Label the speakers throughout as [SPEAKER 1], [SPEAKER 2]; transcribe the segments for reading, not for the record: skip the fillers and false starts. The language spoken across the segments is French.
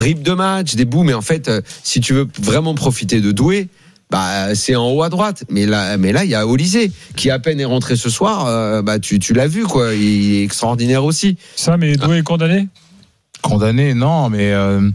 [SPEAKER 1] dribbles de match, des bouts. Mais en fait, si tu veux vraiment profiter de Doué, c'est en haut à droite. Mais là, il y a Olysée qui à peine est rentré ce soir. Tu l'as vu, quoi. Il est extraordinaire aussi.
[SPEAKER 2] Ça, mais Doué est condamné.
[SPEAKER 3] Condamné, non, mais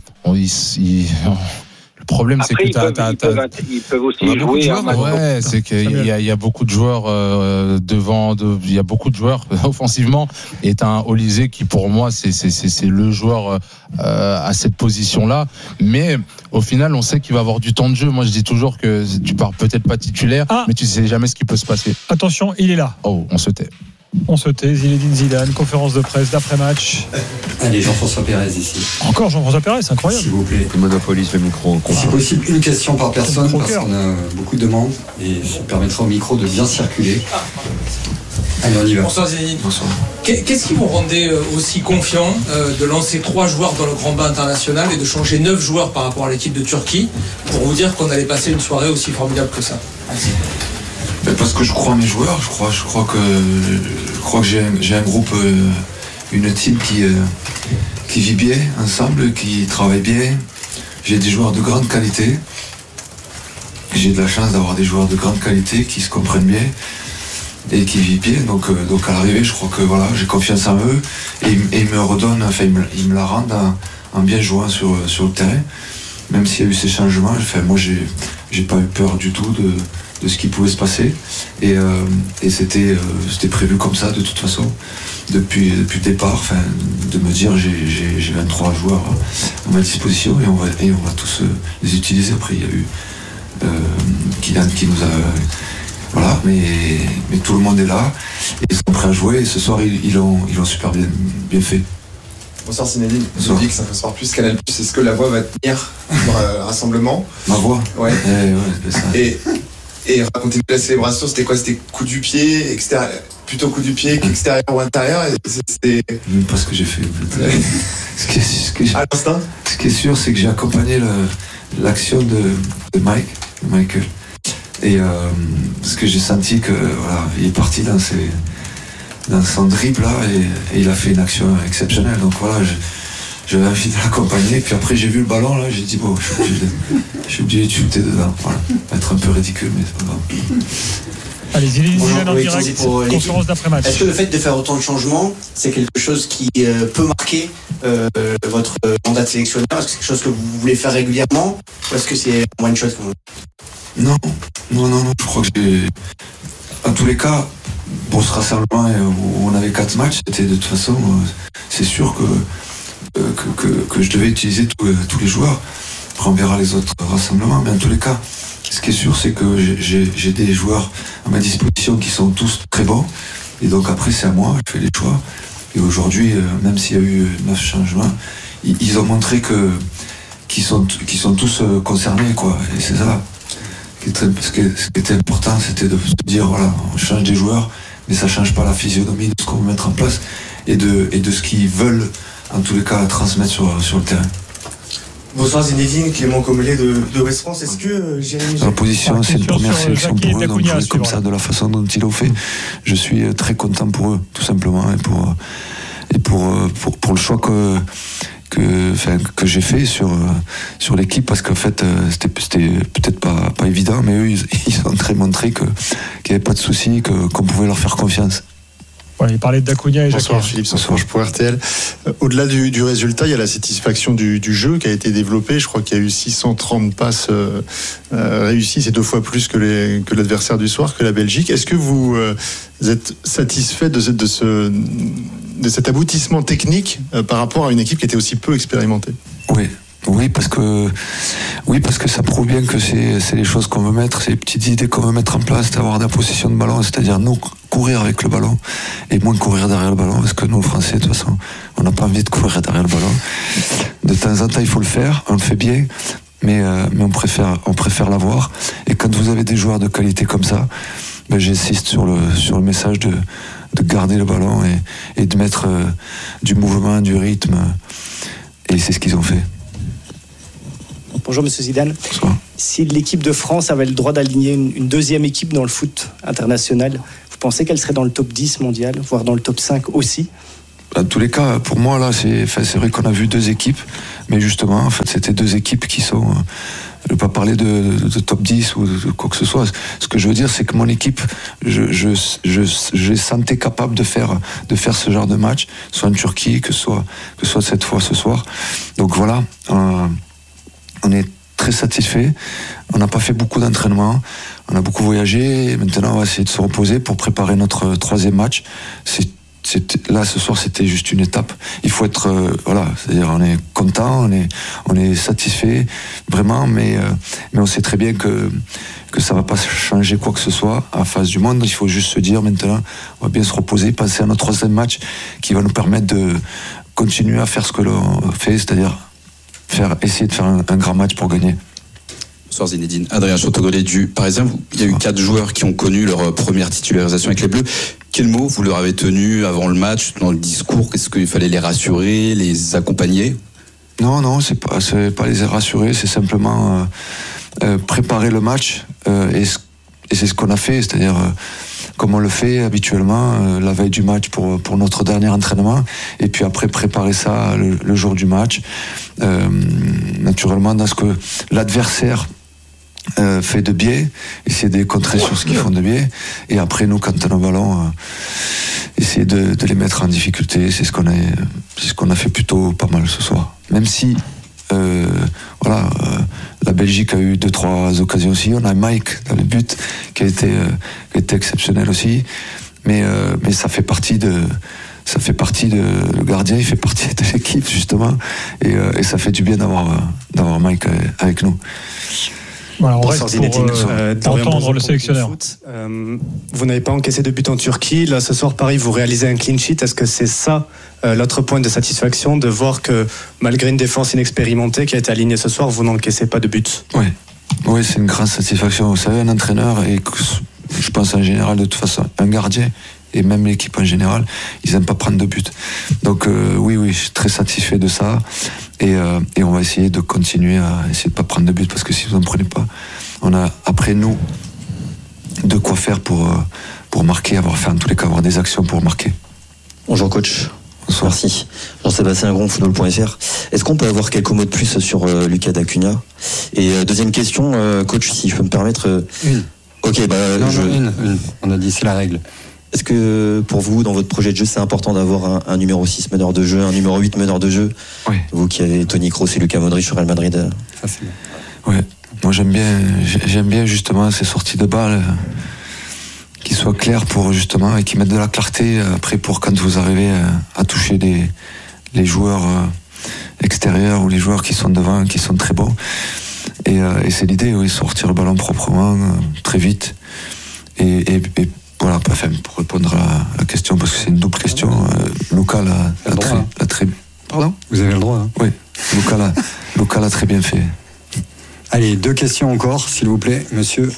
[SPEAKER 3] le problème,
[SPEAKER 4] après,
[SPEAKER 3] c'est que
[SPEAKER 4] ils peuvent aussi jouer.
[SPEAKER 3] Ouais, c'est qu'il y a beaucoup de joueurs devant. Il y a beaucoup de joueurs offensivement. Et t'as un Olysée qui, pour moi, c'est le joueur à cette position-là. Mais au final, on sait qu'il va avoir du temps de jeu. Moi, je dis toujours que tu pars peut-être pas titulaire, mais tu sais jamais ce qui peut se passer.
[SPEAKER 2] Attention, il est là.
[SPEAKER 3] Oh, on se tait.
[SPEAKER 2] Zinedine Zidane, conférence de presse d'après-match.
[SPEAKER 5] Allez, Jean-François Pérez ici.
[SPEAKER 2] Encore Jean-François Pérez, c'est incroyable.
[SPEAKER 5] S'il vous plaît.
[SPEAKER 1] Il monopolise le micro.
[SPEAKER 5] Si possible, une question par personne, parce qu'on a beaucoup de demandes et ça permettra au micro de bien circuler. Allez, on y va.
[SPEAKER 6] Bonsoir Zinedine. Bonsoir. Qu'est-ce qui vous rendait aussi confiant de lancer 3 joueurs dans le grand bain international et de changer 9 joueurs par rapport à l'équipe de Turquie pour vous dire qu'on allait passer une soirée aussi formidable que ça? Merci.
[SPEAKER 7] Parce que je crois en mes joueurs, je crois que j'ai un groupe, une team qui vit bien ensemble, qui travaille bien. J'ai des joueurs de grande qualité. J'ai de la chance d'avoir des joueurs de grande qualité qui se comprennent bien et qui vivent bien. Donc à l'arrivée, je crois que voilà, j'ai confiance en eux et ils me redonnent, ils me la rendent en bien jouant sur le terrain. Même s'il y a eu ces changements, moi j'ai pas eu peur du tout de ce qui pouvait se passer et c'était prévu comme ça de toute façon depuis le départ, de me dire j'ai 23 joueurs à ma disposition et on va tous les utiliser. Après il y a eu Kylian qui nous a voilà, mais tout le monde est là et ils sont prêts à jouer et ce soir ils l'ont super bien fait.
[SPEAKER 8] Bonsoir Zinedine, je dis que ça fait soir plus Canal+. Est-ce que la voix va tenir pour un rassemblement?
[SPEAKER 7] Ma voix?
[SPEAKER 8] Ouais.
[SPEAKER 7] C'est ça.
[SPEAKER 8] Et racontez-nous la célébration, c'était quoi? C'était coup du pied, extérieur, plutôt coup du pied qu'extérieur ou intérieur? C'était...
[SPEAKER 7] Même pas ce que j'ai fait.
[SPEAKER 8] À l'instinct?
[SPEAKER 7] Ce qui est sûr, c'est que j'ai accompagné l'action de Michael. Et parce que j'ai senti que voilà, il est parti dans son dribble là et il a fait une action exceptionnelle. Donc voilà, j'avais envie de l'accompagner. Puis après j'ai vu le ballon là, j'ai dit bon, je suis obligé de shooter dedans. Voilà, être un peu ridicule, mais c'est pas grave.
[SPEAKER 2] Allez, Zidane en direct, conférence d'après-match.
[SPEAKER 9] Est-ce que le fait de faire autant de changements, c'est quelque chose qui peut marquer votre mandat de sélectionneur? Est-ce que c'est quelque chose que vous voulez faire régulièrement ou est-ce que c'est one shot?
[SPEAKER 7] Non, je crois que en tous les cas, pour ce rassemblement où on avait 4 matchs, c'était de toute façon, c'est sûr que je devais utiliser tous les joueurs. Après on verra les autres rassemblements, mais en tous les cas, ce qui est sûr, c'est que j'ai des joueurs à ma disposition qui sont tous très bons, et donc après c'est à moi, je fais les choix. Et aujourd'hui, même s'il y a eu 9 changements, ils ont montré qu'ils sont tous concernés, quoi. Et c'est ça. Ce qui était important, c'était de se dire voilà, on change des joueurs, mais ça change pas la physionomie de ce qu'on veut mettre en place et de ce qu'ils veulent en tous les cas transmettre sur le terrain.
[SPEAKER 8] Bonsoir Zinedine, Clément Commelet de West France. Est-ce que Jérémy
[SPEAKER 7] la position, c'est une première sélection pour eux, donc jouer comme ça, de la façon dont ils l'ont fait, je suis très content pour eux, tout simplement, et pour le choix que j'ai fait sur l'équipe, parce qu'en fait c'était peut-être pas évident, mais eux ils ont très montré qu'il n'y avait pas de souci, qu'on pouvait leur faire confiance.
[SPEAKER 2] Voilà, il parlait de Dacunia et Jacques.
[SPEAKER 10] Bonsoir Philippe Sansourge pour RTL. Au-delà du résultat, il y a la satisfaction du jeu qui a été développé. Je crois qu'il y a eu 630 passes réussies, c'est 2 fois plus que l'adversaire du soir, que la Belgique. Est-ce que vous êtes satisfait de cet aboutissement technique par rapport à une équipe qui était aussi peu expérimentée?
[SPEAKER 7] Oui, parce que ça prouve bien que c'est les choses qu'on veut mettre, c'est les petites idées qu'on veut mettre en place, d'avoir de la possession de ballon, c'est-à-dire nous courir avec le ballon et moins courir derrière le ballon, parce que nous, Français, de toute façon, on n'a pas envie de courir derrière le ballon. De temps en temps, il faut le faire, on le fait bien, mais on préfère l'avoir. Et quand vous avez des joueurs de qualité comme ça, j'insiste sur le message de garder le ballon et de mettre du mouvement, du rythme, et c'est ce qu'ils ont fait.
[SPEAKER 11] Bonjour Monsieur Zidane.
[SPEAKER 7] Bonsoir.
[SPEAKER 11] Si l'équipe de France avait le droit d'aligner une deuxième équipe dans le foot international, vous pensez qu'elle serait dans le top 10 mondial, voire dans le top 5 aussi?
[SPEAKER 7] dans tous les cas, pour moi, là, c'est vrai qu'on a vu 2 équipes, mais justement, en fait, c'était 2 équipes qui sont. Je ne veux pas parler de top 10 ou de quoi que ce soit. Ce que je veux dire, c'est que mon équipe, je sentais capable de faire ce genre de match, soit en Turquie, que ce soit cette fois ce soir. Donc voilà, on est très satisfait. On n'a pas fait beaucoup d'entraînement, on a beaucoup voyagé. Et maintenant, on va essayer de se reposer pour préparer notre 3e match. Là, ce soir, c'était juste une étape. Il faut être, c'est-à-dire, on est content, on est satisfait, vraiment, mais on sait très bien que ça va pas changer quoi que ce soit à la face du monde. Il faut juste se dire maintenant, on va bien se reposer, passer à notre 3e match qui va nous permettre de continuer à faire ce que l'on fait, c'est-à-dire essayer de faire un grand match pour gagner.
[SPEAKER 4] Bonsoir Zinedine. Adrien Chantogollet du Parisien. Il y a eu 4 joueurs qui ont connu leur première titularisation avec les Bleus. Quel mot vous leur avez tenu avant le match, dans le discours? Est-ce qu'il fallait les rassurer, les accompagner?
[SPEAKER 7] Non, c'est pas les rassurer, c'est simplement préparer le match et c'est ce qu'on a fait, c'est-à-dire comme on le fait habituellement la veille du match pour notre dernier entraînement, et puis après préparer ça le jour du match, naturellement dans ce que l'adversaire fait de biais, essayer de les contrer sur ce qu'ils font de biais, et après nous, quand on a un ballon, essayer de les mettre en difficulté. C'est ce qu'on a fait plutôt pas mal ce soir, même si la Belgique a eu 2-3 occasions aussi. On a Mike dans le but qui a été exceptionnel aussi, mais ça fait partie de le gardien, il fait partie de l'équipe justement, et ça fait du bien d'avoir Mike avec nous.
[SPEAKER 2] Voilà, on reste pour entendre le sélectionneur.
[SPEAKER 11] Vous n'avez pas encaissé de but en Turquie. Là, ce soir, Paris, vous réalisez un clean sheet. Est-ce que c'est ça l'autre point de satisfaction, de voir que malgré une défense inexpérimentée qui a été alignée ce soir, vous n'encaissez pas de but?
[SPEAKER 7] Oui, c'est une grande satisfaction. Vous savez, un entraîneur, et je pense en général de toute façon, un gardien, et même l'équipe en général, ils n'aiment pas prendre de but. Donc oui, je suis très satisfait de ça, et on va essayer de continuer à essayer de pas prendre de but, parce que si vous n'en prenez pas, on a après nous de quoi faire pour marquer, en tous les cas avoir des actions pour marquer.
[SPEAKER 12] Bonjour coach.
[SPEAKER 7] Bonsoir.
[SPEAKER 12] Merci. Jean-Sébastien Gron, football.fr. Est-ce qu'on peut avoir quelques mots de plus sur Lucas D'Acunha? Et deuxième question, coach, si je peux me permettre.
[SPEAKER 13] Une.
[SPEAKER 12] Ok,
[SPEAKER 13] une. On a dit c'est la règle.
[SPEAKER 12] Est-ce que pour vous, dans votre projet de jeu, c'est important d'avoir un numéro 6 meneur de jeu, un numéro 8 meneur de jeu?
[SPEAKER 7] Oui.
[SPEAKER 12] Vous qui avez Toni Kroos et Luka Modric sur Real Madrid.
[SPEAKER 13] Facilement.
[SPEAKER 7] Oui. Moi j'aime bien justement ces sorties de balles qui soient claires pour justement, et qui mettent de la clarté après pour quand vous arrivez à toucher les joueurs extérieurs ou les joueurs qui sont devant, qui sont très bons. Et c'est l'idée, oui, sortir le ballon proprement, très vite. Et voilà, pour répondre à la question, parce que c'est une double question, Luka l'a très... Pardon ?
[SPEAKER 13] Vous avez le droit. Hein.
[SPEAKER 7] Oui, Luka l'a très bien fait.
[SPEAKER 13] Allez, 2 questions encore, s'il vous plaît, monsieur.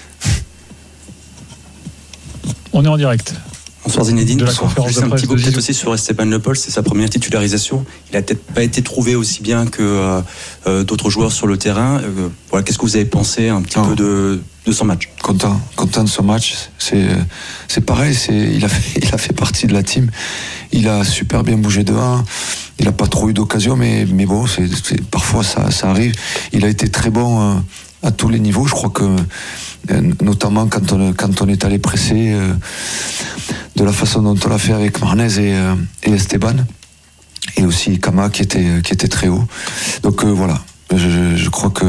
[SPEAKER 2] On est en direct.
[SPEAKER 14] Bonsoir Zinedine.
[SPEAKER 2] De la conférence
[SPEAKER 14] Juste
[SPEAKER 2] de presse
[SPEAKER 14] un petit mot peut-être aussi sur Esteban Le Pol, c'est sa première titularisation. Il a peut-être pas été trouvé aussi bien que d'autres joueurs sur le terrain. Voilà, qu'est-ce que vous avez pensé un petit peu de son match?
[SPEAKER 7] Content de son match. C'est pareil. Il a fait partie de la team. Il a super bien bougé devant. Il n'a pas trop eu d'occasion, mais bon, parfois ça arrive. Il a été très bon à tous les niveaux. Je crois que notamment quand on est allé presser de la façon dont on l'a fait avec Marnez et Esteban, et aussi Kama qui était très haut. Donc voilà, je crois que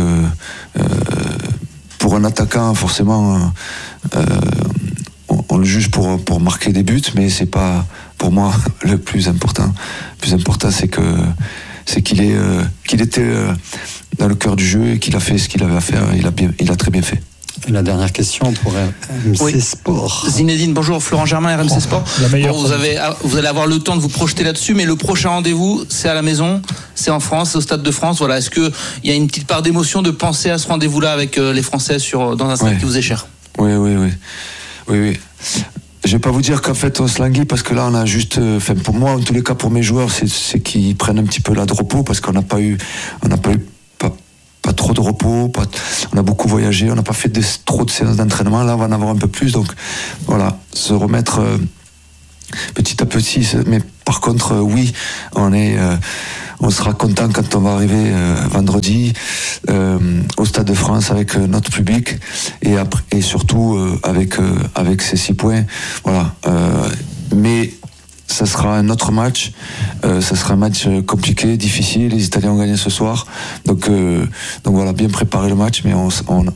[SPEAKER 7] pour un attaquant, forcément on le juge pour marquer des buts, mais c'est pas pour moi le plus important. Le plus important, c'est qu'il était dans le cœur du jeu et qu'il a fait ce qu'il avait à faire. Il a très bien fait.
[SPEAKER 13] Et la dernière question pour RMC Sport.
[SPEAKER 15] Zinedine, bonjour, Florent Germain, RMC Sport. Vous allez avoir le temps de vous projeter là-dessus, mais le prochain rendez-vous, c'est à la maison, c'est en France, c'est au Stade de France. Voilà, est-ce qu'il y a une petite part d'émotion de penser à ce rendez-vous-là avec les Français dans un stade qui vous est cher?
[SPEAKER 7] Oui. Je vais pas vous dire qu'en fait on se languit, parce que là on a juste, pour moi en tous les cas, pour mes joueurs, c'est qu'ils prennent un petit peu là de repos, parce qu'on n'a pas eu pas trop de repos, on a beaucoup voyagé, on n'a pas fait trop de séances d'entraînement. Là on va en avoir un peu plus, donc voilà, se remettre petit à petit, mais Par contre, oui, on sera content quand on va arriver vendredi au Stade de France avec notre public et surtout avec ces 6 points. Voilà. Mais ça sera un autre match. Ça sera un match compliqué, difficile. Les Italiens ont gagné ce soir. Donc voilà, bien préparer le match, mais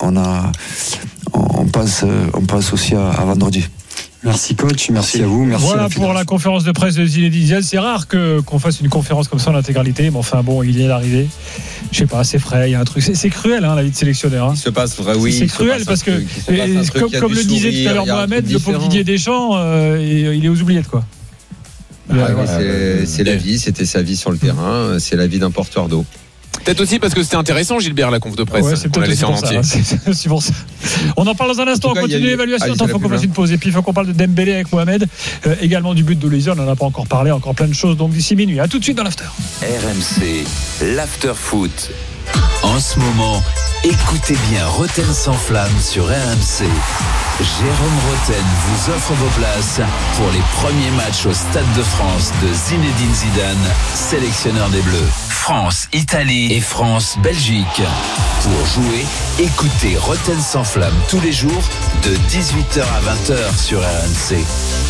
[SPEAKER 7] on passe aussi à vendredi.
[SPEAKER 13] Merci coach, merci à vous. Merci
[SPEAKER 2] voilà pour la conférence de presse de Zinedine Zidane. C'est rare qu'on fasse une conférence comme ça en intégralité, mais enfin bon, il vient d'arriver. Je sais pas, c'est frais, il y a un truc. C'est cruel, la vie de sélectionneur.
[SPEAKER 1] Il se passe vrai, oui.
[SPEAKER 2] C'est cruel parce que, comme le disait tout à l'heure Mohamed, le pauvre Didier Deschamps, il est aux oubliettes, quoi.
[SPEAKER 1] C'est la vie, c'était sa vie sur le terrain, c'est la vie d'un porteur d'eau.
[SPEAKER 16] Peut-être aussi parce que c'était intéressant, Gilbert, la conf de presse.
[SPEAKER 2] Ouais, c'est
[SPEAKER 16] qu'on a laissé en entier.
[SPEAKER 2] C'est aussi pour ça. On en parle dans un instant. On continue l'évaluation. Attends, il faut qu'on fasse une pause. Et puis, il faut qu'on parle de Dembélé avec Mohamed. Également du but de Louisa. On n'en a pas encore parlé. Encore plein de choses. Donc, d'ici minuit. À tout de suite dans l'after.
[SPEAKER 17] RMC, l'after foot. En ce moment, écoutez bien Roten sans flamme sur RMC. Jérôme Roten vous offre vos places pour les premiers matchs au Stade de France de Zinedine Zidane, sélectionneur des Bleus. France-Italie et France-Belgique. Pour jouer, écoutez Roten sans flamme tous les jours de 18h à 20h sur RMC.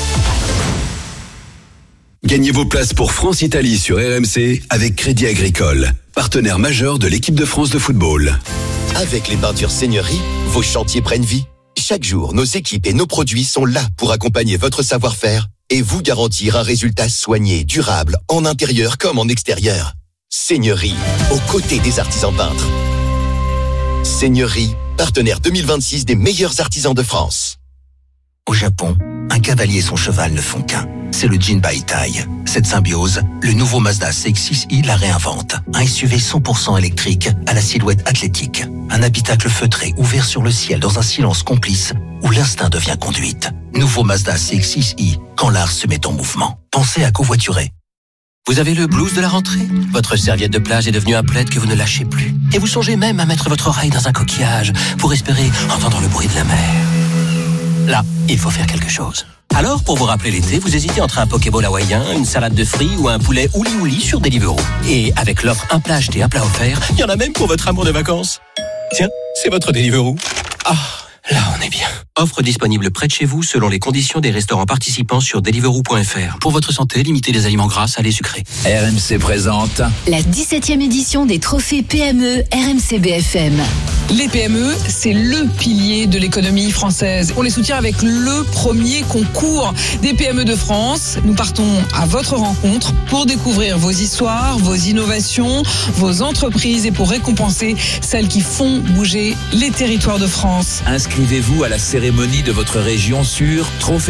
[SPEAKER 18] Gagnez vos places pour France-Italie sur RMC avec Crédit Agricole, partenaire majeur de l'équipe de France de football.
[SPEAKER 19] Avec les peintures Seigneurie, vos chantiers prennent vie. Chaque jour, nos équipes et nos produits sont là pour accompagner votre savoir-faire et vous garantir un résultat soigné, durable, en intérieur comme en extérieur. Seigneurie, aux côtés des artisans peintres. Seigneurie, partenaire 2026 des meilleurs artisans de France.
[SPEAKER 20] Au Japon, un cavalier et son cheval ne font qu'un. C'est le Jinbaitai. Cette symbiose, le nouveau Mazda CX-6i la réinvente. Un SUV 100% électrique à la silhouette athlétique. Un habitacle feutré ouvert sur le ciel dans un silence complice où l'instinct devient conduite. Nouveau Mazda CX-6i, quand l'art se met en mouvement. Pensez à covoiturer. Vous avez le blues de la rentrée ? Votre serviette de plage est devenue un plaid que vous ne lâchez plus. Et vous songez même à mettre votre oreille dans un coquillage pour espérer entendre le bruit de la mer. Là, il faut faire quelque chose. Alors, pour vous rappeler l'été, vous hésitez entre un Pokéball hawaïen, une salade de fruits ou un poulet ouli-ouli sur Deliveroo. Et avec l'offre un plat acheté, un plat offert, il y en a même pour votre amour de vacances. Tiens, c'est votre Deliveroo. Ah, là on est bien. Offre disponible près de chez vous selon les conditions des restaurants participants sur deliveroo.fr. Pour votre santé, limitez les aliments gras, salés, sucrés.
[SPEAKER 17] RMC présente
[SPEAKER 21] la 17e édition des trophées PME RMC BFM.
[SPEAKER 22] Les PME, c'est le pilier de l'économie française. On les soutient avec le premier concours des PME de France. Nous partons à votre rencontre pour découvrir vos histoires, vos innovations, vos entreprises et pour récompenser celles qui font bouger les territoires de France.
[SPEAKER 17] Inscrivez-vous à la cérémonie de votre région sur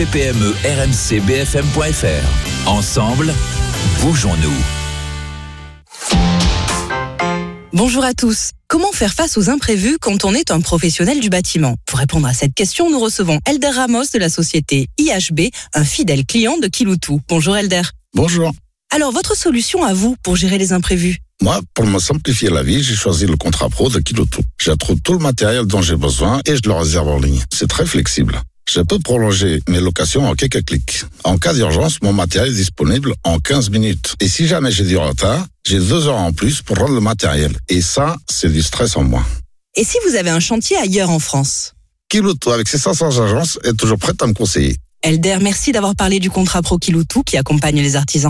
[SPEAKER 17] trophée-PME-RMC-BFM.fr. Ensemble, bougeons-nous.
[SPEAKER 23] Bonjour à tous. Comment faire face aux imprévus quand on est un professionnel du bâtiment ? Pour répondre à cette question, nous recevons Elder Ramos de la société IHB, un fidèle client de Kiloutou. Bonjour Elder.
[SPEAKER 24] Bonjour.
[SPEAKER 23] Alors, votre solution à vous pour gérer les imprévus ?
[SPEAKER 24] Moi, pour me simplifier la vie, j'ai choisi le contrat pro de Kiloutou. Je trouve tout le matériel dont j'ai besoin et je le réserve en ligne. C'est très flexible. Je peux prolonger mes locations en quelques clics. En cas d'urgence, mon matériel est disponible en 15 minutes. Et si jamais j'ai du retard, j'ai 2 heures en plus pour rendre le matériel. Et ça, c'est du stress en moins.
[SPEAKER 23] Et si vous avez un chantier ailleurs en France ?
[SPEAKER 24] Kiloutou, avec ses 500 agences, est toujours prête à me conseiller.
[SPEAKER 23] Elder, merci d'avoir parlé du contrat pro Kiloutou qui accompagne les artisans.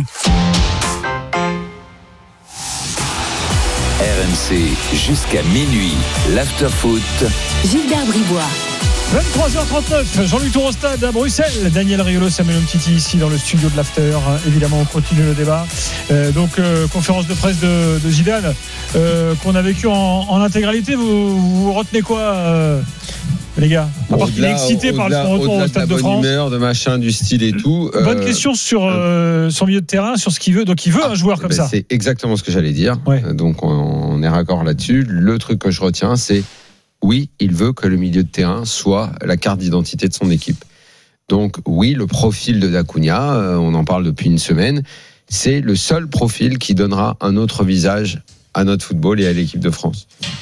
[SPEAKER 17] RMC jusqu'à minuit, l'after-foot.
[SPEAKER 21] Gilbert Bribois.
[SPEAKER 2] 23h39, Jean-Luc Tour au stade à Bruxelles. Daniel Riolo, Samuel Umtiti ici dans le studio de l'After. Évidemment, on continue le débat. Conférence de presse de Zidane qu'on a vécu en intégralité. Vous retenez quoi les gars, à part qu'il est excité par son retour au Stade de France.
[SPEAKER 1] Bonne humeur, de machin, du style et tout.
[SPEAKER 2] Bonne question sur son milieu de terrain, sur ce qu'il veut. Donc il veut un joueur comme ça.
[SPEAKER 1] C'est exactement ce que j'allais dire.
[SPEAKER 2] Ouais.
[SPEAKER 1] Donc on est raccord là-dessus. Le truc que je retiens, c'est oui, il veut que le milieu de terrain soit la carte d'identité de son équipe. Donc oui, le profil de D'Acunha, on en parle depuis une semaine, c'est le seul profil qui donnera un autre visage à notre football et à l'équipe de France.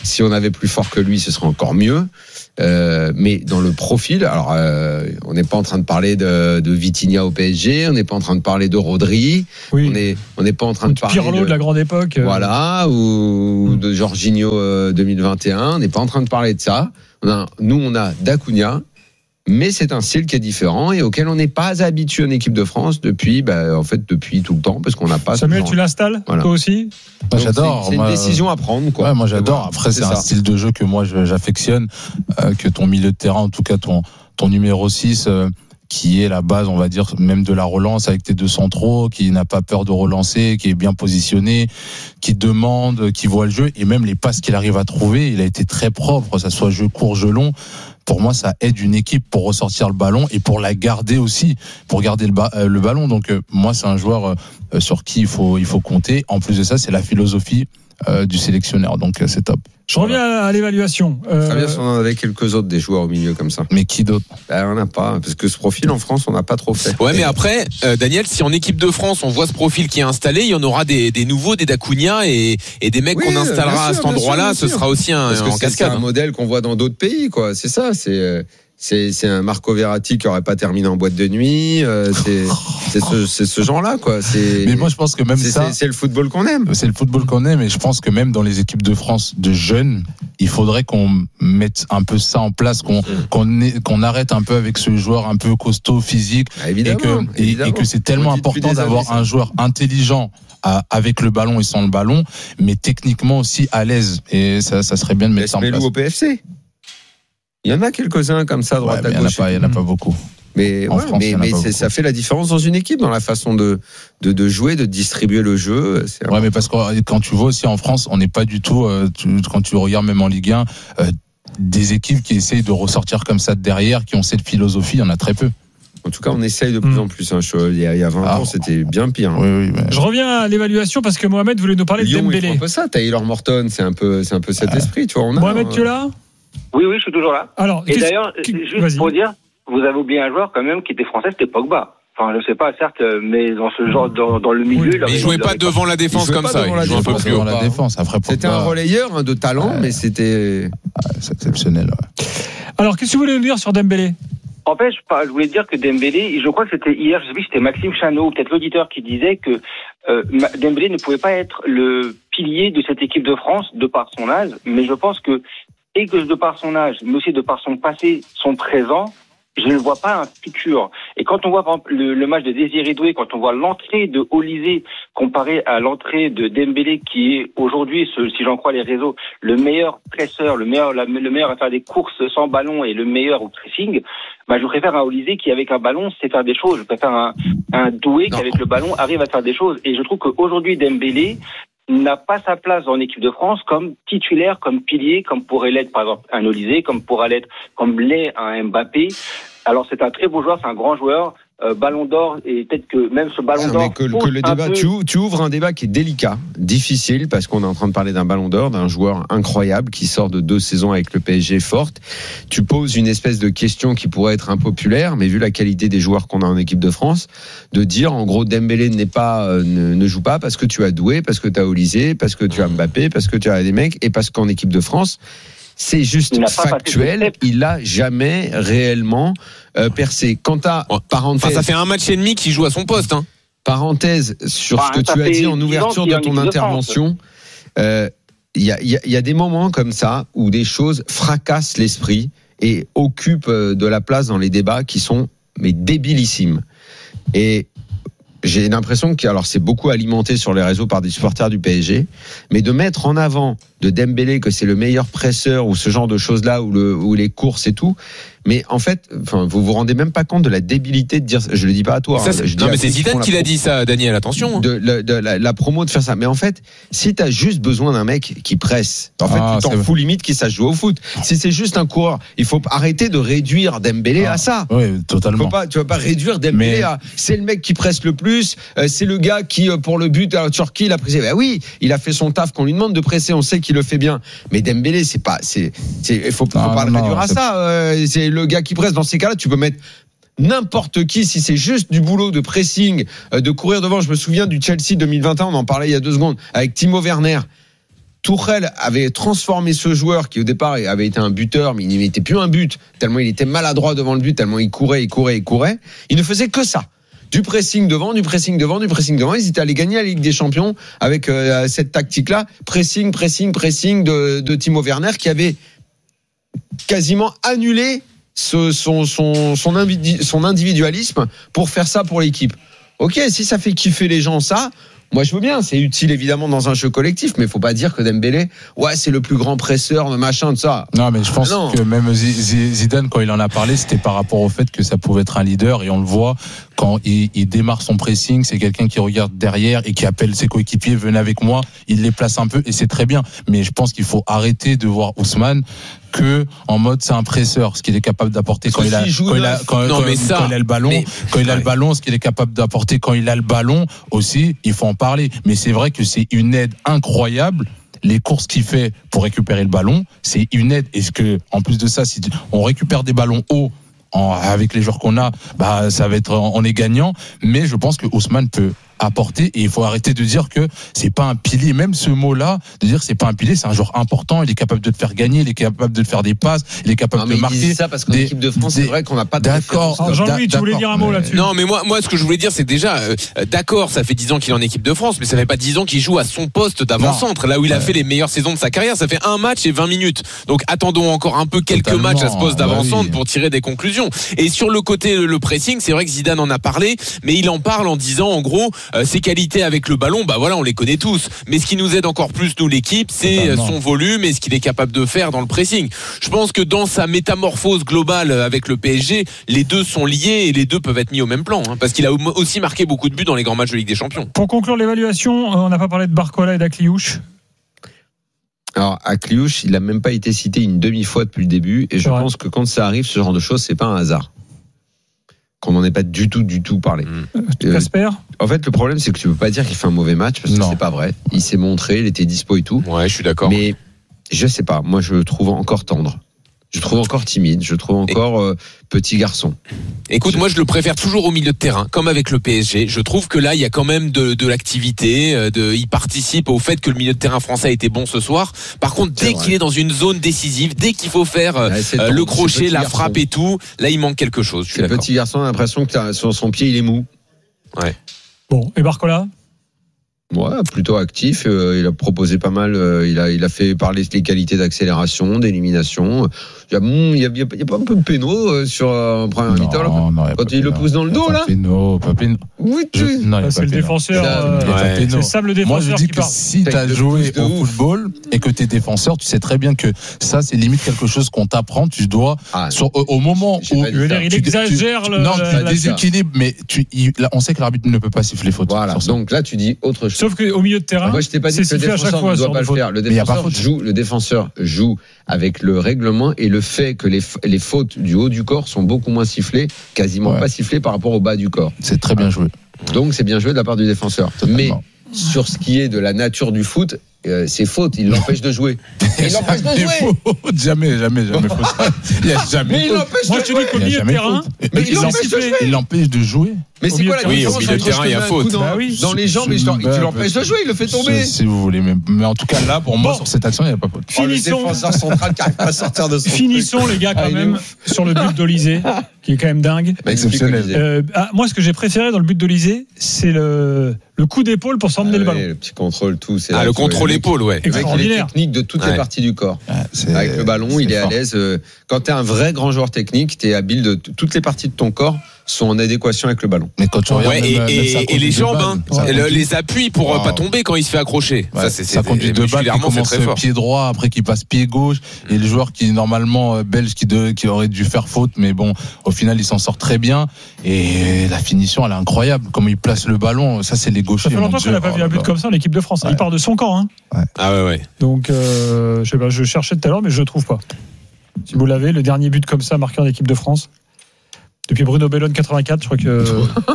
[SPEAKER 1] Si on avait plus fort que lui, ce serait encore mieux. Mais dans le profil, alors on n'est pas en train de parler de Vitinha au PSG, on n'est pas en train de parler de Rodri, on n'est pas en train de parler
[SPEAKER 2] Pirlo de la grande époque,
[SPEAKER 1] voilà, ou de Jorginho 2021, on n'est pas en train de parler de ça. Nous on a d'Acuna, mais c'est un style qui est différent et auquel on n'est pas habitué en équipe de France depuis tout le temps, parce qu'on n'a pas.
[SPEAKER 2] Samuel, tu l'installes toi aussi?
[SPEAKER 3] Moi, j'adore.
[SPEAKER 1] C'est une décision à prendre, quoi.
[SPEAKER 3] Ouais, moi j'adore. Après, c'est un style de jeu que moi j'affectionne, que ton milieu de terrain, en tout cas ton numéro 6, qui est la base, on va dire, même de la relance avec tes deux centraux, qui n'a pas peur de relancer, qui est bien positionné, qui demande, qui voit le jeu, et même les passes qu'il arrive à trouver, il a été très propre, ça soit jeu court, jeu long. Pour moi, ça aide une équipe pour ressortir le ballon et pour la garder aussi, pour garder le ballon. Donc, moi, c'est un joueur sur qui il faut compter. En plus de ça, c'est la philosophie du sélectionneur. Donc, c'est top.
[SPEAKER 2] Je reviens à l'évaluation.
[SPEAKER 1] Très bien si on en avait quelques autres des joueurs au milieu comme ça.
[SPEAKER 3] Mais qui d'autre?
[SPEAKER 1] On n'a pas, parce que ce profil en France, on n'a pas trop fait.
[SPEAKER 16] Ouais, mais après, Daniel, si en équipe de France, on voit ce profil qui est installé, il y en aura des nouveaux, des Dacunia et des mecs qu'on installera à cet endroit-là. Ce sera aussi un cascade.
[SPEAKER 1] C'est un modèle qu'on voit dans d'autres pays, quoi. C'est ça, c'est un Marco Verratti qui aurait pas terminé en boîte de nuit. C'est ce genre-là, quoi.
[SPEAKER 3] Mais moi, je pense que même
[SPEAKER 1] c'est le football qu'on aime.
[SPEAKER 3] C'est le football qu'on aime, et je pense que même dans les équipes de France de jeunes, il faudrait qu'on mette un peu ça en place, qu'on arrête un peu avec ce joueur un peu costaud, physique, et que c'est tellement important d'avoir un joueur intelligent avec le ballon et sans le ballon, mais techniquement aussi à l'aise. Et ça serait bien de mettre ça en place.
[SPEAKER 1] au PFC. Il y en a quelques-uns comme ça, droite à gauche.
[SPEAKER 3] Il n'y en a pas beaucoup.
[SPEAKER 1] Mais ça fait la différence dans une équipe, dans la façon de jouer, de distribuer le jeu.
[SPEAKER 3] Ouais, mais parce que quand tu vois aussi en France, on n'est pas du tout, quand tu regardes même en Ligue 1, des équipes qui essayent de ressortir comme ça de derrière, qui ont cette philosophie, il y en a très peu.
[SPEAKER 1] En tout cas, on essaye de plus en plus. Il y a 20 ans, c'était bien pire.
[SPEAKER 3] Oui, mais...
[SPEAKER 2] Je reviens à l'évaluation parce que Mohamed voulait nous parler de Dembélé.
[SPEAKER 1] C'est un peu ça, Taylor Morton, c'est un peu cet esprit. Tu vois,
[SPEAKER 2] Mohamed, tu es là?
[SPEAKER 5] Oui, je suis toujours là.
[SPEAKER 2] Alors,
[SPEAKER 5] et d'ailleurs, juste pour dire, vous avez oublié un joueur quand même qui était français, c'était Pogba. Enfin, je sais pas, certes, mais dans ce genre, dans le milieu,
[SPEAKER 16] il jouait pas devant la défense comme ça. Il jouait un peu plus haut.
[SPEAKER 3] La défense. Après,
[SPEAKER 1] c'était un relayeur de talent, mais c'était
[SPEAKER 3] c'est exceptionnel. Ouais.
[SPEAKER 2] Alors, qu'est-ce que vous voulez nous dire sur Dembélé?
[SPEAKER 5] En fait, je voulais dire que Dembélé, je crois que c'était hier, je sais plus si c'était Maxime Chanot, peut-être l'auditeur, qui disait que Dembélé ne pouvait pas être le pilier de cette équipe de France de par son âge, mais je pense que de par son âge, mais aussi de par son passé, son présent, je ne vois pas un futur. Et quand on voit par exemple le match de Désiré Doué, quand on voit l'entrée de Olysée comparée à l'entrée de Dembélé, qui est aujourd'hui, si j'en crois les réseaux, le meilleur presseur, le meilleur à faire des courses sans ballon et le meilleur au pressing, je préfère un Olysée qui, avec un ballon, sait faire des choses. Je préfère un Doué qui, avec le ballon, arrive à faire des choses. Et je trouve qu'aujourd'hui, Dembélé n'a pas sa place en équipe de France comme titulaire, comme pilier, comme pourrait l'être par exemple un Olysée, comme l'est un Mbappé. Alors c'est un très beau joueur, c'est un grand joueur, Ballon d'Or, et peut-être que même ce Ballon d'Or...
[SPEAKER 1] Que le débat, tu ouvres un débat qui est délicat, difficile, parce qu'on est en train de parler d'un Ballon d'Or, d'un joueur incroyable qui sort de 2 saisons avec le PSG forte. Tu poses une espèce de question qui pourrait être impopulaire, mais vu la qualité des joueurs qu'on a en équipe de France, de dire en gros Dembélé ne joue pas parce que tu as Doué, parce que tu as Olysée, parce que tu as Mbappé, parce que tu as des mecs, et parce qu'en équipe de France, c'est juste factuel, il a jamais réellement percé. Quant à parenthèse,
[SPEAKER 16] ça fait un match et demi qu'il joue à son poste.
[SPEAKER 1] Parenthèse sur ce que tu as dit en ouverture de ton intervention. Il y a des moments comme ça où des choses fracassent l'esprit et occupent de la place dans les débats qui sont débilissimes. Et j'ai l'impression que c'est beaucoup alimenté sur les réseaux par des supporters du PSG, mais de mettre en avant de Dembélé que c'est le meilleur presseur ou ce genre de choses-là, ou les courses et tout. Mais en fait, vous vous rendez même pas compte de la débilité de dire ça. Je le dis pas à toi.
[SPEAKER 16] Mais c'est Zidane qui l'a dit ça, Daniel, attention.
[SPEAKER 1] De la promo de faire ça. Mais en fait, si t'as juste besoin d'un mec qui presse, en fait, tu t'en fous limite qu'il sache jouer au foot. Si c'est juste un coureur, il faut arrêter de réduire Dembélé à ça.
[SPEAKER 3] Oui, totalement.
[SPEAKER 1] Tu vas pas réduire Dembélé à c'est le mec qui presse le plus, c'est le gars qui, pour le but à la Turquie, il a pressé. Oui, il a fait son taf qu'on lui demande de presser, on sait qu'il le fait bien. Mais Dembélé, il faut pas le réduire à ça. C'est le gars qui presse. Dans ces cas-là, tu peux mettre n'importe qui, si c'est juste du boulot de pressing, de courir devant. Je me souviens du Chelsea 2021, on en parlait il y a 2 secondes, avec Timo Werner. Tuchel avait transformé ce joueur qui au départ avait été un buteur, mais il n'était plus un but, tellement il était maladroit devant le but, tellement il courait. Il ne faisait que ça. Du pressing devant. Ils étaient allés gagner la Ligue des Champions avec cette tactique-là. Pressing de Timo Werner qui avait quasiment annulé son individualisme pour faire ça pour l'équipe. Ok, si ça fait kiffer les gens, ça... Moi, je veux bien, c'est utile évidemment dans un jeu collectif, mais il faut pas dire que Dembélé, c'est le plus grand presseur, machin de ça.
[SPEAKER 3] Non, mais je pense que même Zidane, quand il en a parlé, c'était par rapport au fait que ça pouvait être un leader, et on le voit quand il démarre son pressing, c'est quelqu'un qui regarde derrière et qui appelle ses coéquipiers, venez avec moi, il les place un peu, et c'est très bien. Mais je pense qu'il faut arrêter de voir Ousmane que en mode c'est un presseur, ce qu'il est capable d'apporter quand il a le ballon, ce qu'il est capable d'apporter quand il a le ballon aussi, il faut en parler. Mais c'est vrai que c'est une aide incroyable. Les courses qu'il fait pour récupérer le ballon, c'est une aide. Est-ce que en plus de ça, si on récupère des ballons hauts avec les joueurs qu'on a, ça va être on est gagnant. Mais je pense que Ousmane peut apporter, et il faut arrêter de dire que c'est pas un pilier, même ce mot-là, de dire que c'est pas un pilier, c'est un joueur important, il est capable de te faire gagner, il est capable de te faire des passes, il est capable de marquer.
[SPEAKER 1] Ça parce qu'en équipe de France, c'est vrai qu'on n'a pas de
[SPEAKER 3] d'accord.
[SPEAKER 2] Alors Jean-Louis, tu voulais dire un mot là-dessus?
[SPEAKER 16] Non, mais moi, ce que je voulais dire, c'est déjà, d'accord, ça fait 10 ans qu'il est en équipe de France, mais ça fait pas 10 ans qu'il joue à son poste d'avant-centre, là où il a fait les meilleures saisons de sa carrière. Ça fait un match et 20 minutes. Donc, attendons encore un peu quelques matchs à ce poste d'avant-centre pour tirer des conclusions. Et sur le côté, le pressing, c'est vrai que Zidane en a parlé, mais il en parle en disant, en gros, ses qualités avec le ballon, on les connaît tous. Mais ce qui nous aide encore plus, nous, l'équipe, c'est son volume et ce qu'il est capable de faire dans le pressing. Je pense que dans sa métamorphose globale avec le PSG, les deux sont liés et les deux peuvent être mis au même plan, parce qu'il a aussi marqué beaucoup de buts dans les grands matchs de Ligue des Champions.
[SPEAKER 2] Pour conclure l'évaluation, on n'a pas parlé de Barcola et d'Akliouche.
[SPEAKER 1] Alors, Akliouche, il n'a même pas été cité une demi-fois depuis le début, et je pense que quand ça arrive, ce genre de choses, c'est pas un hasard. Qu'on n'en ait pas du tout parlé.
[SPEAKER 2] Casper ?
[SPEAKER 1] En fait, le problème, c'est que tu peux pas dire qu'il fait un mauvais match, parce que c'est pas vrai. Il s'est montré, il était dispo et tout.
[SPEAKER 16] Ouais, je suis d'accord.
[SPEAKER 1] Mais je sais pas, moi je le trouve encore tendre. Je le trouve encore timide, je le trouve encore petit garçon.
[SPEAKER 16] Écoute, moi je le préfère toujours au milieu de terrain, comme avec le PSG. Je trouve que là, il y a quand même de l'activité, il participe au fait que le milieu de terrain français a été bon ce soir. Par contre, dès qu'il est dans une zone décisive, dès qu'il faut faire le crochet, la frappe et tout, là il manque quelque chose.
[SPEAKER 1] Le petit garçon a l'impression que sur son pied il est mou.
[SPEAKER 16] Ouais.
[SPEAKER 2] Bon, et Barcola ?
[SPEAKER 1] Ouais, plutôt actif. Il a proposé pas mal. Il a fait parler des qualités d'accélération, d'élimination. Il y a pas un peu de péno sur un premier mi-temps quand il le pousse dans le dos là.
[SPEAKER 3] Pas péno.
[SPEAKER 1] Oui,
[SPEAKER 2] c'est le défenseur. C'est Sam le défenseur.
[SPEAKER 3] Moi je dis que si tu as joué au football et que tu es défenseur, tu sais très bien que ça c'est limite quelque chose qu'on t'apprend. Tu dois au moment où
[SPEAKER 2] il exagère
[SPEAKER 3] tu déséquilibres, mais on sait que l'arbitre ne peut pas siffler faute.
[SPEAKER 1] Voilà. Donc là tu dis autre chose.
[SPEAKER 2] Sauf qu'au milieu de terrain,
[SPEAKER 1] moi je t'ai pas dit que le défenseur ne doit pas le faire. Le défenseur joue avec le règlement et le fait que les fautes du haut du corps sont beaucoup moins sifflées, quasiment pas sifflées par rapport au bas du corps.
[SPEAKER 3] C'est très bien joué.
[SPEAKER 1] Donc c'est bien joué de la part du défenseur. Mais sur ce qui est de la nature du foot, c'est faute, il l'empêche de jouer. Il l'empêche de jouer.
[SPEAKER 3] Jamais faute. Il y a jamais.
[SPEAKER 2] Mais il l'empêche de jouer au milieu de terrain.
[SPEAKER 1] Mais il
[SPEAKER 3] l'empêche de jouer.
[SPEAKER 1] Mais c'est quoi la différence?
[SPEAKER 16] Au milieu de terrain, il y a faute.
[SPEAKER 1] Dans les jambes, tu l'empêches de jouer, il le fait tomber.
[SPEAKER 3] Si vous voulez, mais en tout cas là, pour moi, sur cette action, il n'y a pas faute.
[SPEAKER 1] Finissons. Le défenseur central qui n'arrive pas à sortir de son.
[SPEAKER 2] Finissons les gars quand même sur le but d'Olysée, qui est quand même dingue.
[SPEAKER 3] Exceptionnel.
[SPEAKER 2] Moi, ce que j'ai préféré dans le but d'Olysée, c'est le coup d'épaule pour s'emmener le ballon.
[SPEAKER 1] Le petit contrôle, tout.
[SPEAKER 16] Le contrôle épaule, ouais.
[SPEAKER 1] Il est technique de toutes les parties du corps. Avec le ballon, il est à l'aise. Quand tu es un vrai grand joueur technique, tu es habile de toutes les parties de ton corps sont en adéquation avec le ballon.
[SPEAKER 3] Mais quand tu regardes
[SPEAKER 16] et les jambes, les appuis pour pas tomber quand il se fait accrocher.
[SPEAKER 3] Ouais, ça conduit de balle qui commence pied droit, après qui passe pied gauche, et le joueur qui est normalement belge qui aurait dû faire faute, mais bon, au final il s'en sort très bien. Et la finition, elle est incroyable. Comment il place le ballon, ça c'est les gauchers.
[SPEAKER 2] Ça fait longtemps qu'on n'a pas vu un but comme ça en équipe de France. Il part de son camp.
[SPEAKER 16] Ah ouais.
[SPEAKER 2] Donc je sais pas, je cherchais tout à l'heure, mais je le trouve pas. Si vous l'avez, le dernier but comme ça marqué en équipe de France. Depuis Bruno Bellone 84, je crois que.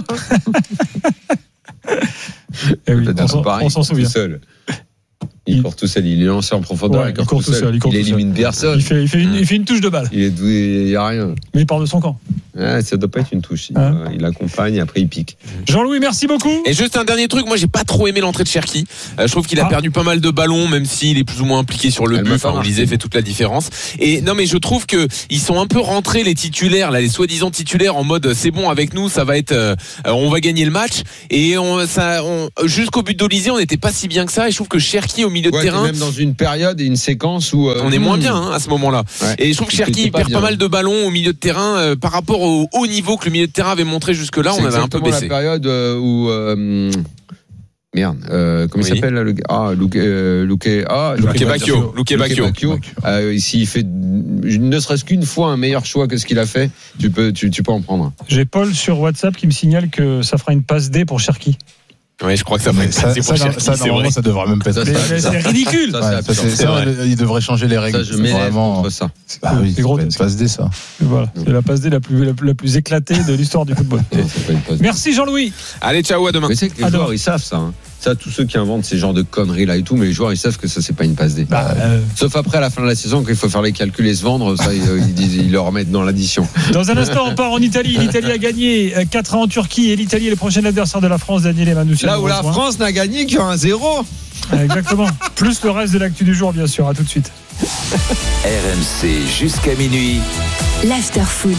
[SPEAKER 2] Oui, on s'en souvient.
[SPEAKER 1] Tout seul. Il court tout seul, il est lancé en profondeur, il court tout seul. Il élimine personne.
[SPEAKER 2] Il fait une touche de balle.
[SPEAKER 1] Il est doué, il n'y a rien.
[SPEAKER 2] Mais il part de son camp.
[SPEAKER 1] Ça doit pas être une touche. Il accompagne, après il pique.
[SPEAKER 2] Jean-Louis, merci beaucoup.
[SPEAKER 16] Et juste un dernier truc, moi j'ai pas trop aimé l'entrée de Cherki. Je trouve qu'il a perdu pas mal de ballons, même s'il est plus ou moins impliqué sur le but. Enfin, Olysée fait toute la différence. Et non, mais je trouve que ils sont un peu rentrés les titulaires, là, les soi-disant titulaires, en mode c'est bon avec nous, ça va être, on va gagner le match. Et jusqu'au but d'Olysée, on n'était pas si bien que ça. Et je trouve que Cherki au milieu de terrain,
[SPEAKER 1] même dans une période et une séquence où
[SPEAKER 16] on est moins bien à ce moment-là. Ouais. Et je trouve que Cherki perd pas mal de ballons au milieu de terrain par rapport au haut niveau que le milieu de terrain avait montré jusque-là. On avait un peu baissé.
[SPEAKER 1] La période où comment il s'appelle le gars Luque Bacchio. S'il fait ne serait-ce qu'une fois un meilleur choix que ce qu'il a fait, tu peux en prendre.
[SPEAKER 2] J'ai Paul sur WhatsApp qui me signale que ça fera une passe D pour Cherki.
[SPEAKER 16] Oui, je crois que ça va être
[SPEAKER 3] normalement, ça devrait même pas être.
[SPEAKER 2] C'est ridicule.
[SPEAKER 3] Il devrait changer les règles.
[SPEAKER 1] Ça, je m'énerve contre ça.
[SPEAKER 3] C'est gros. Une passe D, ça.
[SPEAKER 2] Voilà, c'est la passe D la plus éclatée de l'histoire du football. Merci Jean-Louis.
[SPEAKER 16] Allez, ciao, à demain.
[SPEAKER 1] Mais c'est que les joueurs, ils savent ça. Ça, tous ceux qui inventent ces genres de conneries là et tout, mais les joueurs ils savent que ça c'est pas une passe D. Sauf après à la fin de la saison quand il faut faire les calculs et se vendre, ça ils le remettent dans l'addition.
[SPEAKER 2] Dans un instant on part en Italie. L'Italie a gagné 4-1 en Turquie et l'Italie est le prochain adversaire de la France, Daniel Manouchian.
[SPEAKER 1] Là où la France n'a gagné qu'un 0.
[SPEAKER 2] Exactement. Plus le reste de l'actu du jour bien sûr. À tout de suite.
[SPEAKER 17] RMC jusqu'à minuit.
[SPEAKER 21] L'Afterfoot.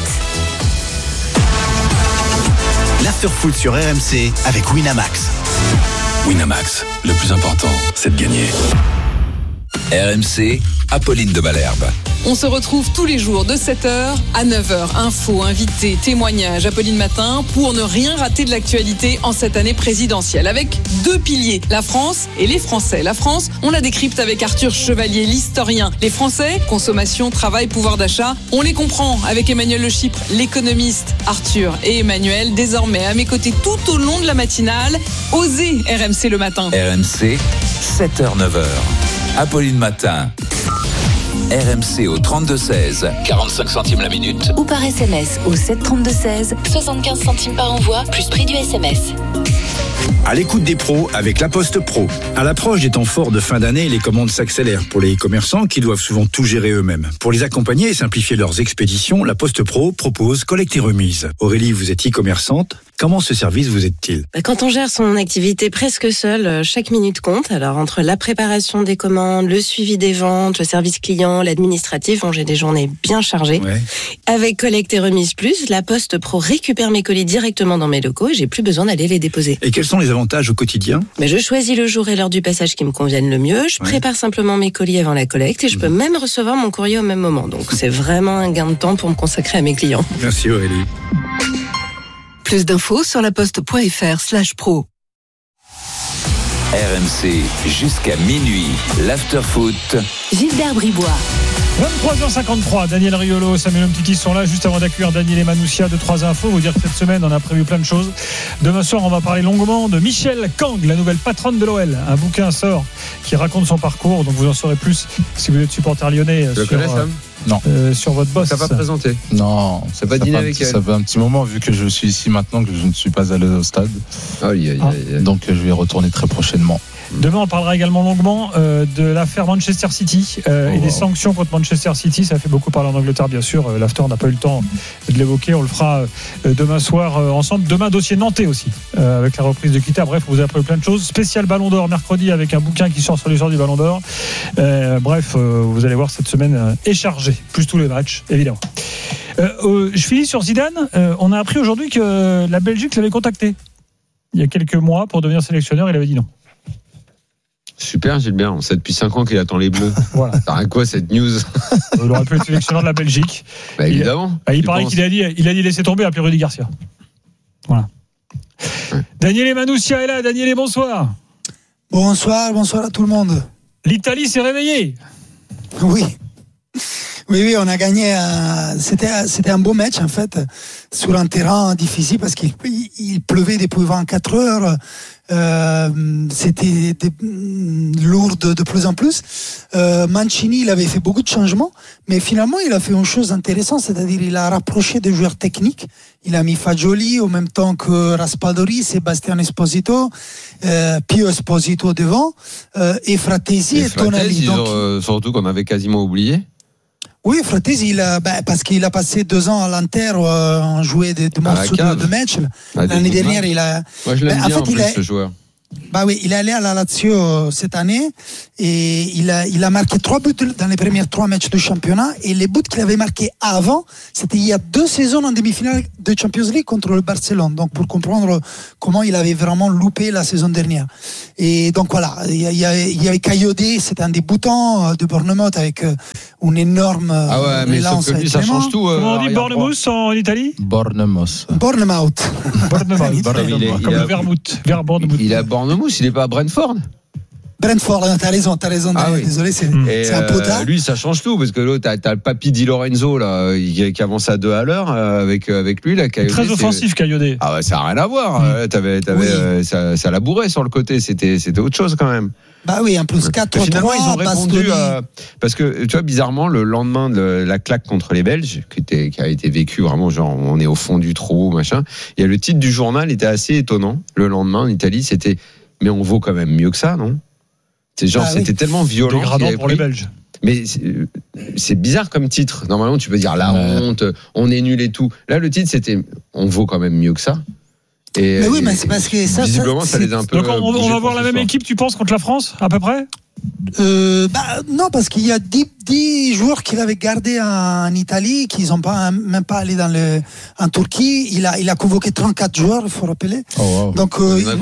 [SPEAKER 20] L'Afterfoot sur RMC avec Winamax.
[SPEAKER 18] Winamax, le plus important, c'est de gagner.
[SPEAKER 17] RMC, Apolline de Malherbe.
[SPEAKER 22] On se retrouve tous les jours de 7h à 9h. Infos, invités, témoignages, Apolline Matin, pour ne rien rater de l'actualité en cette année présidentielle. Avec deux piliers, la France et les Français. La France, on la décrypte avec Arthur Chevalier, l'historien. Les Français, consommation, travail, pouvoir d'achat, on les comprend avec Emmanuel Le Chypre, l'économiste. Arthur et Emmanuel, désormais à mes côtés tout au long de la matinale. Osez RMC le matin.
[SPEAKER 17] RMC, 7h-9h. Apolline Matin. RMC au 32-16, 45 centimes la minute.
[SPEAKER 21] Ou par SMS au 732-16, 75 centimes par envoi, plus prix du SMS.
[SPEAKER 6] À l'écoute des pros avec La Poste Pro. À l'approche des temps forts de fin d'année, les commandes s'accélèrent pour les e-commerçants qui doivent souvent tout gérer eux-mêmes. Pour les accompagner et simplifier leurs expéditions, La Poste Pro propose collecte et remise. Aurélie, vous êtes e-commerçante. Comment ce service vous aide-t-il ?
[SPEAKER 8] Quand on gère son activité presque seul, chaque minute compte. Alors entre la préparation des commandes, le suivi des ventes, le service client, l'administratif, j'ai des journées bien chargées. Ouais. Avec collecte et remise plus, La Poste Pro récupère mes colis directement dans mes locaux et j'ai plus besoin d'aller les déposer.
[SPEAKER 6] Et quels sont les avantages au quotidien ?
[SPEAKER 8] Je choisis le jour et l'heure du passage qui me conviennent le mieux. Je prépare simplement mes colis avant la collecte et je peux même recevoir mon courrier au même moment. Donc c'est vraiment un gain de temps pour me consacrer à mes clients.
[SPEAKER 6] Merci Aurélie.
[SPEAKER 8] Plus d'infos sur laposte.fr/pro.
[SPEAKER 17] RMC jusqu'à minuit, l'Afterfoot.
[SPEAKER 21] Gilbert Bribois.
[SPEAKER 2] 23h53, Daniel Riolo, Samuel Umtiti sont là juste avant d'accueillir Daniel Manouchian de 3 infos. Vous dire que cette semaine on a prévu plein de choses. Demain soir on va parler longuement de Michel Kang, la nouvelle patronne de l'OL. Un bouquin sort qui raconte son parcours, donc vous en saurez plus si vous êtes supporter lyonnais sur votre boss.
[SPEAKER 1] Ça va présenter.
[SPEAKER 3] Non,
[SPEAKER 1] ça va dîner avec elle.
[SPEAKER 3] Ça fait un petit moment vu que je suis ici maintenant que je ne suis pas allé au stade. Donc je vais retourner très prochainement.
[SPEAKER 2] Demain, on parlera également longuement de l'affaire Manchester City et des sanctions contre Manchester City. Ça fait beaucoup parler en Angleterre, bien sûr. L'after, on n'a pas eu le temps de l'évoquer. On le fera demain soir ensemble. Demain, dossier nantais aussi, avec la reprise de Kita. Bref, on vous a appris plein de choses. Spécial Ballon d'Or mercredi avec un bouquin qui sort sur l'histoire du Ballon d'Or. Bref, vous allez voir, cette semaine est chargée. Plus tous les matchs, évidemment. Je finis sur Zidane. On a appris aujourd'hui que la Belgique l'avait contacté il y a quelques mois pour devenir sélectionneur. Il avait dit non.
[SPEAKER 1] Super Gilbert, on sait depuis 5 ans qu'il attend les Bleus.
[SPEAKER 2] Voilà.
[SPEAKER 1] Ça rien quoi cette news?
[SPEAKER 2] Il aurait pu être sélectionneur de la Belgique.
[SPEAKER 1] Évidemment.
[SPEAKER 2] Il paraît qu'il a dit laisser tomber, appeler Rudy Garcia. Voilà. Ouais. Daniel Manouchian est là. Daniel, bonsoir.
[SPEAKER 9] Bonsoir à tout le monde.
[SPEAKER 2] L'Italie s'est réveillée.
[SPEAKER 9] Oui, on a gagné. C'était un beau match en fait, sur un terrain difficile parce qu'il pleuvait depuis 24 heures. C'était lourd de plus en plus. Mancini, il avait fait beaucoup de changements, mais finalement, il a fait une chose intéressante, c'est-à-dire il a rapproché des joueurs techniques. Il a mis Fagioli en même temps que Raspadori, Sébastien Esposito, Pio Esposito devant, et Fratesi et Tonali.
[SPEAKER 1] Surtout qu'on avait quasiment oublié.
[SPEAKER 9] Oui, Fratesi, parce qu'il a passé 2 ans à l'Inter, en joué des morceaux de match. L'année dernière, il a.
[SPEAKER 1] Moi, je l'aime bien en plus, ce joueur.
[SPEAKER 9] Bah oui, il est allé à la Lazio cette année et il a marqué 3 buts dans les premiers 3 matchs de championnat, et les buts qu'il avait marqués avant, c'était il y a 2 saisons en demi-finale de Champions League contre le Barcelone. Donc pour comprendre comment il avait vraiment loupé la saison dernière. Et donc voilà, il y avait Kayode, c'était un débutant de Bournemouth avec une énorme
[SPEAKER 1] mais sauf que lui, ça change tout.
[SPEAKER 2] Comment on dit Bournemouth en Italie?
[SPEAKER 3] Bournemouth.
[SPEAKER 9] Bournemouth.
[SPEAKER 1] Il est à Bournemouth, il n'est pas à Brentford.
[SPEAKER 9] Brentford, t'as raison, désolé, c'est un potard.
[SPEAKER 1] Lui, ça change tout, parce que l'autre, t'as le papy Di Lorenzo, là, qui avance à 2 à l'heure, avec lui, là.
[SPEAKER 2] Très offensif, Kayode.
[SPEAKER 1] Ah ouais, ça n'a rien à voir. Ça l'a bourré sur le côté, c'était autre chose quand même.
[SPEAKER 9] Bah oui, en plus 4-3.
[SPEAKER 1] Finalement, ils ont répondu parce que, tu vois, bizarrement, le lendemain de la claque contre les Belges, qui a été vécu vraiment, genre, on est au fond du trou, machin. Il y a le titre du journal, était assez étonnant. Le lendemain, en Italie, c'était, mais on vaut quand même mieux que ça, non? C'est genre, c'était tellement violent.
[SPEAKER 2] Dégradant pour les Belges.
[SPEAKER 1] Mais c'est bizarre comme titre. Normalement, tu peux dire la honte, on est nul et tout. Là, le titre, c'était, on vaut quand même mieux que ça.
[SPEAKER 9] Mais oui, mais c'est parce que
[SPEAKER 1] visiblement, ça les a un peu.
[SPEAKER 2] Donc, on va voir la même équipe, tu penses, contre la France, à peu près?
[SPEAKER 9] Non, parce qu'il y a 10 joueurs qu'il avait gardés en Italie, qui n'ont même pas allé en Turquie. Il a convoqué 34 joueurs, il faut rappeler.
[SPEAKER 1] Oh, wow.
[SPEAKER 9] Donc,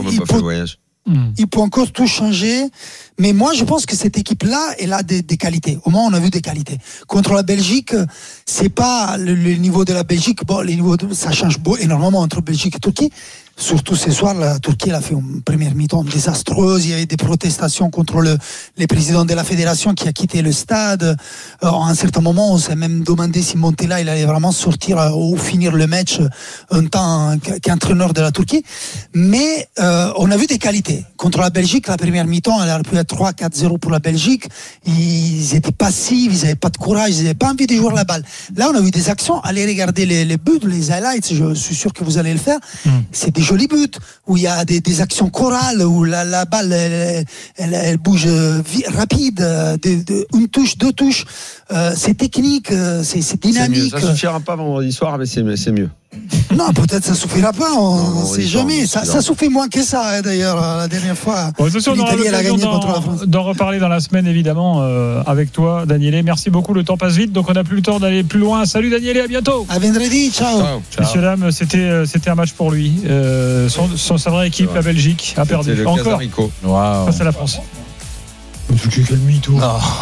[SPEAKER 9] il peut encore tout changer. Mais moi, je pense que cette équipe-là, elle a des qualités. Au moins, on a vu des qualités. Contre la Belgique, c'est pas le niveau de la Belgique. Bon, ça change énormément entre Belgique et Turquie. Surtout ce soir, la Turquie elle a fait une première mi-temps désastreuse. Il y avait des protestations contre le président de la fédération qui a quitté le stade. À un certain moment, on s'est même demandé si Montella il allait vraiment sortir ou finir le match en tant qu'entraîneur de la Turquie. Mais on a vu des qualités. Contre la Belgique, la première mi-temps, elle a pu être 3-4-0 pour la Belgique. Ils étaient passifs, ils n'avaient pas de courage, ils n'avaient pas envie de jouer la balle. Là, on a vu des actions. Allez regarder les buts, les highlights, je suis sûr que vous allez le faire. C'est des jolis buts, où il y a des actions chorales, où la balle elle bouge rapide, une touche, 2 touches, c'est technique, c'est dynamique.
[SPEAKER 1] Ça suffira pas vendredi soir, mais c'est mieux.
[SPEAKER 9] Non, peut-être ça suffira pas, on ne sait jamais. Ça suffit moins que ça, d'ailleurs, la dernière fois.
[SPEAKER 2] Bon, attention, l'Italie a gagné contre la France. D'en reparler dans la semaine, évidemment, avec toi, Daniele. Merci beaucoup, le temps passe vite, donc on n'a plus le temps d'aller plus loin. Salut Daniele, à bientôt.
[SPEAKER 9] À vendredi, ciao.
[SPEAKER 2] Messieurs, dames, c'était un match pour lui. Sa vraie équipe, la Belgique, a perdu. Encore. Face à la France. Quel mytho.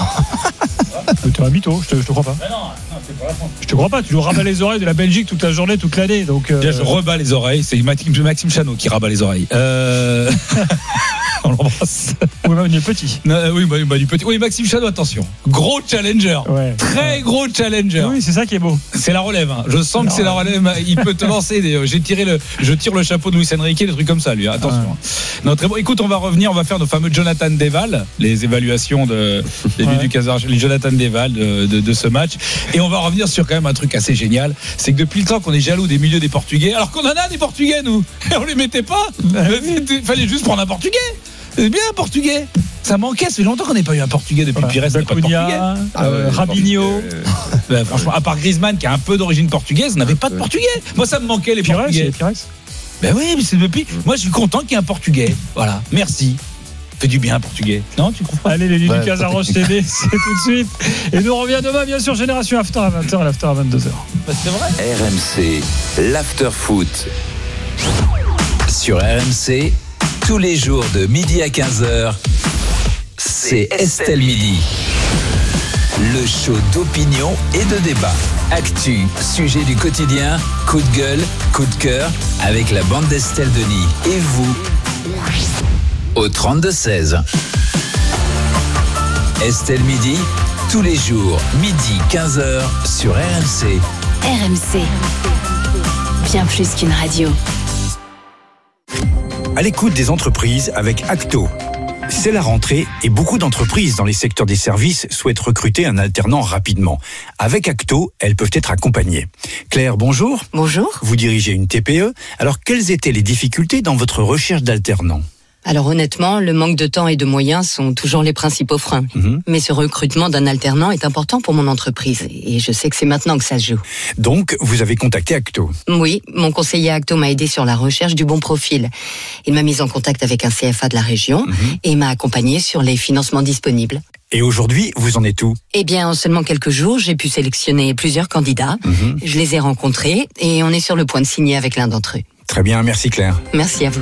[SPEAKER 2] T'es un mytho, je te crois pas. Je te crois pas, tu nous rabats les oreilles de la Belgique toute la journée, toute l'année. Donc
[SPEAKER 4] Déjà, je rebats les oreilles, c'est Maxime Chanot qui rabat les oreilles. On l'embrasse.
[SPEAKER 2] Oui, du petit.
[SPEAKER 4] Du petit. Oui, Maxime Chanot, attention. Gros challenger. Ouais. Très gros challenger.
[SPEAKER 2] Oui, c'est ça qui est beau.
[SPEAKER 4] C'est la relève. Hein. Je sens que c'est la relève. Il peut te lancer. Je tire le chapeau de Luis Enrique, des trucs comme ça, lui. Attention. Ouais. Non, très bon. Écoute, on va revenir. On va faire nos fameux Jonathan Deval, les évaluations des buts du Casar, les Jonathan Deval de ce match. Et on va revenir sur quand même un truc assez génial. C'est que depuis le temps qu'on est jaloux des milieux des Portugais, alors qu'on en a des Portugais, nous. Et on les mettait pas. Il fallait juste prendre un Portugais. C'est bien un Portugais. Ça manquait, ça fait longtemps qu'on n'a pas eu un Portugais depuis Pires, n'a pas de Portugais.
[SPEAKER 2] Rabinho.
[SPEAKER 4] Franchement, à part Griezmann qui a un peu d'origine portugaise, on n'avait pas de Portugais. Moi, ça me manquait les Portugais. Ben oui, mais c'est depuis. Moi, je suis content qu'il y ait un Portugais. Voilà, merci. Fait du bien, Portugais. Non, tu trouves pas?
[SPEAKER 2] Allez, les Lucas Arroche TV, c'est tout de suite. Et nous on revient demain, bien sûr, Génération After à 20h et l'After à 22h.
[SPEAKER 4] C'est vrai.
[SPEAKER 17] RMC, l'After Foot. Sur RMC, tous les jours de midi à 15h, c'est Estelle Midi. Le show d'opinion et de débat. Actu, sujet du quotidien, coup de gueule, coup de cœur, avec la bande d'Estelle Denis. Et vous, au 32-16. Estelle Midi, tous les jours, midi 15h sur RMC.
[SPEAKER 21] RMC, bien plus qu'une radio.
[SPEAKER 6] À l'écoute des entreprises avec Acto. C'est la rentrée et beaucoup d'entreprises dans les secteurs des services souhaitent recruter un alternant rapidement. Avec Acto, elles peuvent être accompagnées. Claire, bonjour.
[SPEAKER 8] Bonjour.
[SPEAKER 6] Vous dirigez une TPE. Alors, quelles étaient les difficultés dans votre recherche d'alternants ?
[SPEAKER 10] Alors honnêtement, le manque de temps et de moyens sont toujours les principaux freins. Mais ce recrutement d'un alternant est important pour mon entreprise et je sais que c'est maintenant que ça se joue.
[SPEAKER 6] Donc, vous avez contacté Acto?
[SPEAKER 10] Oui, mon conseiller Acto m'a aidé sur la recherche du bon profil. Il m'a mise en contact avec un CFA de la région et m'a accompagné sur les financements disponibles.
[SPEAKER 6] Et aujourd'hui, vous en êtes où?
[SPEAKER 10] Eh bien, en seulement quelques jours, j'ai pu sélectionner plusieurs candidats. Je les ai rencontrés et on est sur le point de signer avec l'un d'entre eux.
[SPEAKER 6] Très bien, merci Claire.
[SPEAKER 10] Merci à vous.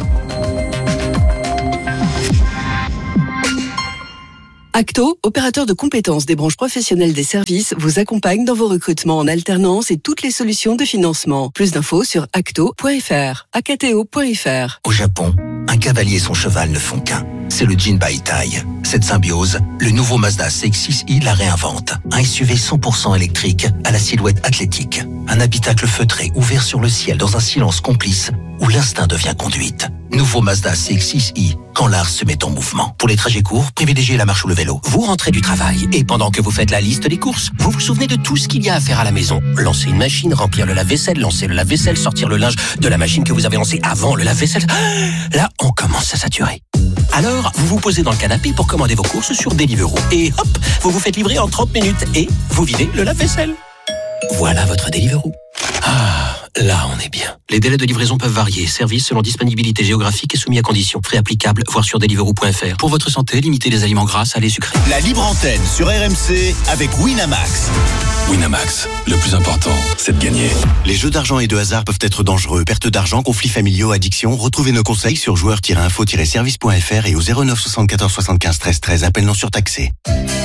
[SPEAKER 11] Acto, opérateur de compétences des branches professionnelles des services, vous accompagne dans vos recrutements en alternance et toutes les solutions de financement. Plus d'infos sur acto.fr, akto.fr.
[SPEAKER 20] Au Japon, un cavalier et son cheval ne font qu'un. C'est le Jinbaitai. Cette symbiose, le nouveau Mazda CX-6i la réinvente. Un SUV 100% électrique à la silhouette athlétique. Un habitacle feutré ouvert sur le ciel dans un silence complice où l'instinct devient conduite. Nouveau Mazda CX-6i, quand l'art se met en mouvement. Pour les trajets courts, privilégiez la marche ou le vélo.
[SPEAKER 12] Vous rentrez du travail et pendant que vous faites la liste des courses, vous vous souvenez de tout ce qu'il y a à faire à la maison. Lancer une machine, remplir le lave-vaisselle, lancer le lave-vaisselle, sortir le linge de la machine que vous avez lancée avant le lave-vaisselle. Là, on commence à saturer. Alors, vous vous posez dans le canapé pour commander vos courses sur Deliveroo. Et hop, vous vous faites livrer en 30 minutes et vous videz le lave-vaisselle. Voilà votre Deliveroo. Ah, là on est bien. Les délais de livraison peuvent varier. Service selon disponibilité géographique et soumis à conditions. Frais applicables, voir sur deliveroo.fr. Pour votre santé, limitez les aliments gras, salés, sucrés.
[SPEAKER 14] La libre antenne sur RMC avec Winamax. Winamax, le plus important, c'est de gagner. Les jeux d'argent et de hasard peuvent être dangereux. Perte d'argent, conflits familiaux, addiction. Retrouvez nos conseils sur joueurs-info-service.fr et au 09 74 75 13 13. Appel non surtaxé.